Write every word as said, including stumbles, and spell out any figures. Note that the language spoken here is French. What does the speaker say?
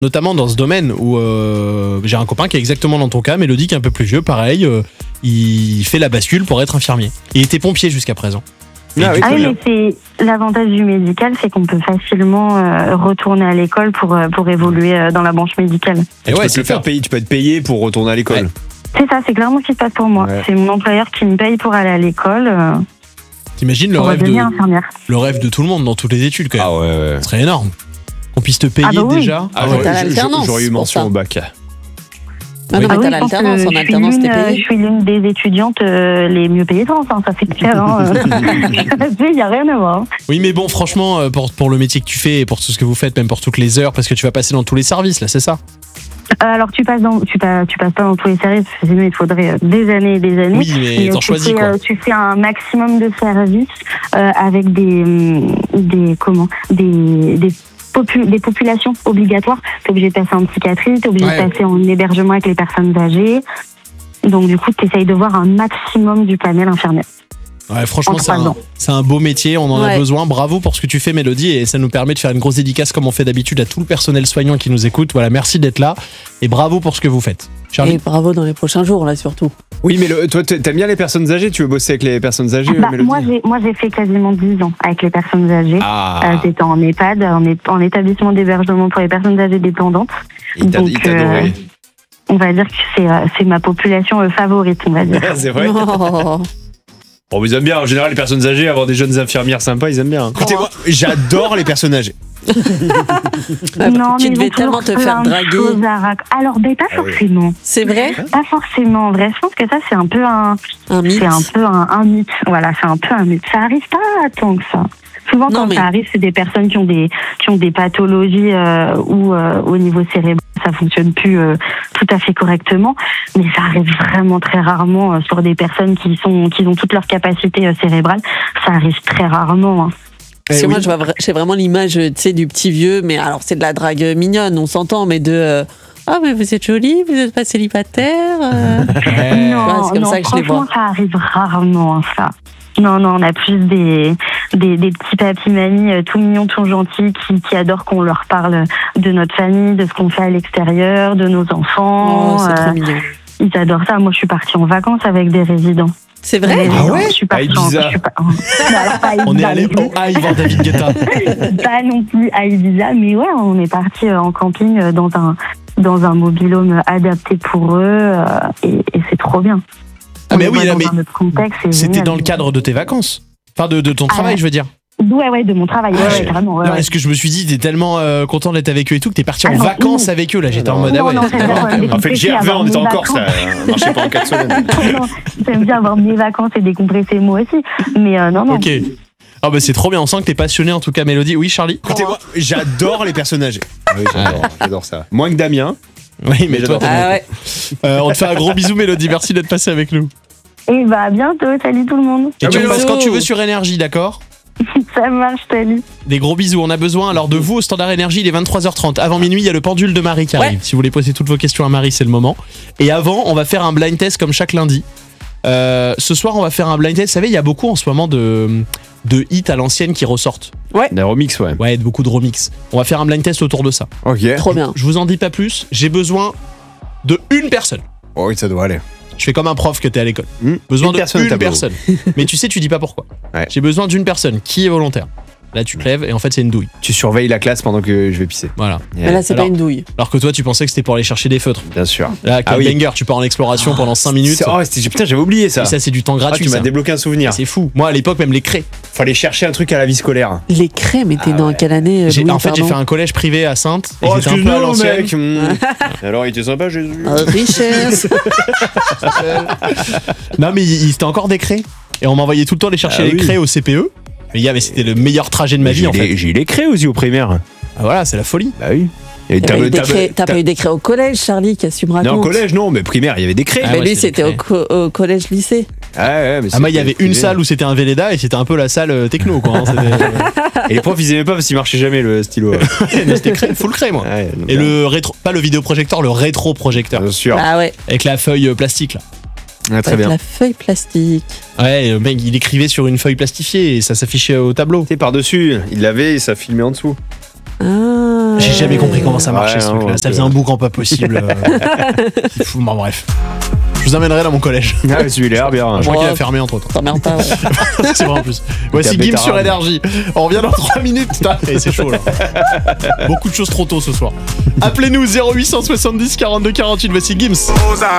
notamment dans ce domaine où euh, j'ai un copain qui est exactement dans ton cas, Mélodie, qui est un peu plus vieux, pareil, euh, il fait la bascule pour être infirmier. Il était pompier jusqu'à présent. Et Ah oui, ah oui mais c'est l'avantage du médical, c'est qu'on peut facilement euh, retourner à l'école pour euh, pour évoluer euh, dans la branche médicale. Et, et ouais, tu peux te faire payer, tu peux être payé pour retourner à l'école. Ouais. C'est ça, c'est clairement ce qui se passe pour moi. Ouais. C'est mon employeur qui me paye pour aller à l'école. Euh, T'imagines le rêve de le rêve de tout le monde dans toutes les études quand même. Ah ouais, ouais. Ce serait énorme. Qu'on puisse te payer ah bah oui. déjà. Ah, ouais, t'as l'alternance. J'aurais eu mention au bac. Ah non, ah mais oui, t'as l'alternance, en alternance t'es payé. Je suis l'une des étudiantes euh, les mieux payées de France, hein, ça c'est clair. Hein. Il n'y a rien à voir. Oui, mais bon, franchement, pour, pour le métier que tu fais et pour tout ce que vous faites, même pour toutes les heures, parce que tu vas passer dans tous les services, là, c'est ça ? Alors tu passes dans, tu passes, tu passes pas dans tous les services, sinon il faudrait des années et des années. Oui, mais t'en choisis quoi. Tu fais un maximum de services euh, avec des, des comment, des, des Popu- des populations obligatoires. T'es obligé de passer en psychiatrie, t'es obligé ouais. de passer en hébergement avec les personnes âgées. Donc du coup, t'essayes de voir un maximum du panel infirmier. Ouais, franchement, c'est un, c'est un beau métier, on en ouais. a besoin. Bravo pour ce que tu fais, Mélodie, et ça nous permet de faire une grosse dédicace comme on fait d'habitude à tout le personnel soignant qui nous écoute. Voilà, merci d'être là et bravo pour ce que vous faites. Charlie. Et bravo dans les prochains jours, là, surtout. Oui, mais le, toi, t'aimes bien les personnes âgées? Tu veux bosser avec les personnes âgées, bah, moi, j'ai, moi, j'ai fait quasiment dix ans avec les personnes âgées. Ah. Euh, j'étais en EHPAD, en, en établissement d'hébergement pour les personnes âgées dépendantes. Il t'a, Donc, il t'a adoré. Euh, on va dire que c'est, euh, c'est ma population euh, favorite, on va dire. C'est vrai. Oh. Bon, ils aiment bien. En général, les personnes âgées, avoir des jeunes infirmières sympas, ils aiment bien. Hein. Écoutez-moi, j'adore les personnes âgées. Non, tu mais devais tellement te faire draguer. Rac- Alors, ben, pas ah forcément. Oui. C'est vrai? Pas forcément. En vrai, je pense que ça, c'est un peu un, un mythe. C'est un peu un, un mythe. Voilà, c'est un peu un mythe. Ça arrive pas tant que ça. Souvent, non, quand mais... ça arrive, c'est des personnes qui ont des, qui ont des pathologies euh, ou euh, au niveau cérébral, ça fonctionne plus euh, tout à fait correctement. Mais ça arrive vraiment très rarement euh, sur des personnes qui sont, qui ont toutes leurs capacités euh, cérébrales. Ça arrive très rarement. Hein. Parce que moi, je vois, j'ai vraiment l'image, tu sais, du petit vieux, mais alors c'est de la drague mignonne, on s'entend, mais de euh, ah, mais vous êtes jolie, vous n'êtes pas célibataire. Euh... non, ouais, c'est comme non, ça que je les vois. Ça arrive rarement, ça. Non, non, on a plus des, des, des petits papis mamies euh, tout mignons, tout gentils, qui, qui adorent qu'on leur parle de notre famille, de ce qu'on fait à l'extérieur, de nos enfants. Oh, c'est euh, trop mignon. Ils adorent ça. Moi, je suis partie en vacances avec des résidents. C'est vrai? Ah ouais? Je suis partie à Ibiza. En, je suis pas, non, alors, pas on est allé au Haï voir David Guetta. Pas non plus à Ibiza, mais ouais, on est parti en camping dans un, dans un mobil-home adapté pour eux, euh, et, et c'est trop bien. Ah, mais oui, là, mais contexte, c'était génial. Dans le cadre de tes vacances. Enfin, de, de ton ah, travail, ouais. je veux dire. Ouais, ouais, de mon travail, ouais, ouais, carrément. Ouais, non, ouais. Est-ce que je me suis dit, t'es tellement euh, content d'être avec eux et tout, que t'es parti en Alors, vacances non. avec eux, là, j'étais non, en mode, non, ah ouais. Non, non, on fait le G R V, on était en Corse, ça marchait pas en quatre semaines. Non, j'aime bien avoir mes vacances et décompresser moi aussi, mais euh, non, non. Ok. Ah bah c'est trop bien, on sent que t'es passionné en tout cas, Mélodie. Oui, Charlie? Écoutez-moi, j'adore les personnes âgées. Oui, j'adore, j'adore ça. Moins que Damien. Oui, mais toi, ah ouais. euh, on te fait un gros bisou, Mélodie, merci d'être passée avec nous. Et bah, à bientôt, salut tout le monde. Et tu repasses quand tu veux sur Énergie, d'accord? Ça marche, salut. Des gros bisous, on a besoin alors de vous au Standard Énergie, il est vingt-trois heures trente. Avant minuit, il y a le pendule de Marie qui arrive. Ouais. Si vous voulez poser toutes vos questions à Marie, c'est le moment. Et avant, on va faire un blind test comme chaque lundi. Euh, ce soir, on va faire un blind test. Vous savez, il y a beaucoup en ce moment de, de hits à l'ancienne qui ressortent. Ouais. Des remix, ouais. Ouais, beaucoup de remix. On va faire un blind test autour de ça. Ok. Trop bien. Je vous en dis pas plus. J'ai besoin de une personne. Oh oui, ça doit aller. Je fais comme un prof que t'es à l'école. Mmh. Besoin une de personne une personne. Mais tu sais, tu dis pas pourquoi. Ouais. J'ai besoin d'une personne qui est volontaire. Là, tu te lèves et en fait, c'est une douille. Tu surveilles la classe pendant que je vais pisser. Voilà. Yeah. Mais là, c'est alors, pas une douille. Alors que toi, tu pensais que c'était pour aller chercher des feutres. Bien sûr. Là, comme ah, oui. Banger, tu pars en exploration oh, pendant cinq minutes. Oh, c'était, putain, j'avais oublié ça. Et ça, c'est du temps gratuit. Ah, tu m'as ça. débloqué un souvenir. C'est fou. Moi, à l'époque, même les craies. Fallait chercher un truc à la vie scolaire. Les craies, mais t'es ah, dans ouais. quelle année j'ai, Louis, En fait, pardon. j'ai fait un collège privé à Saintes. Oh, et j'étais un peu à l'ancienne. Mec. Mmh. Alors, il était sympa, Jésus. Oh, richesse. Non, mais il, il était encore des craies. Et on m'envoyait tout le temps aller chercher ah, les oui. craies au C P E. Mais, yeah, mais c'était le meilleur trajet de ma vie j'ai en fait. Les, j'ai eu les craies aussi au primaire. Ah voilà, c'est la folie. Bah oui. Et t'as, eu t'as, craies, t'as, t'as pas eu des craies au collège, Charlie, qu'est-ce que tu me racontes? Non, au collège, non, mais primaire, il y avait des craies. Ah, mais ouais, lui, c'était au, co- au collège-lycée. Ah ouais, mais ah, moi, il y avait une salle où c'était un Véleda et c'était un peu la salle techno, quoi. Hein, et les profs, ils aimaient pas parce qu'il marchait jamais le stylo. Mais c'était crée, full craie, moi. Ouais, et le rétro, pas le vidéoprojecteur, le rétroprojecteur. Bien sûr. Ah ouais. Avec la feuille plastique, là. Ah, très Avec bien. La feuille plastique. Ouais, le mec, il écrivait sur une feuille plastifiée et ça s'affichait au tableau. Tu sais, par-dessus, il l'avait et ça filmait en dessous. Ah. J'ai jamais compris comment ça marchait Ouais, ce non, truc-là. Ça ok. faisait un boucan pas possible. euh, C'est fou, bon, bref. Je vous amènerai dans mon collège. Ah, celui-là, bien. Je crois Ouais. qu'il a fermé entre temps. T'emmerdes pas, ouais. C'est vrai en plus. Voici Tapé Gims ta sur rame. Énergie. On revient dans trois minutes. Putain, et c'est chaud là. Beaucoup de choses trop tôt ce soir. Appelez-nous zéro huit cent soixante-dix quarante-deux quarante-huit. Voici Gims.